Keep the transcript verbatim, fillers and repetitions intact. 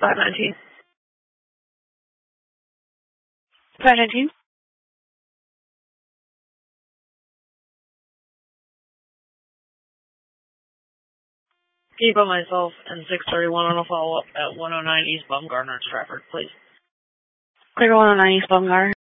five nineteen. five nineteen? Keep on myself and six thirty-one on a follow-up at one oh nine East Baumgartner, Stratford, please. Clear one oh nine East Baumgartner.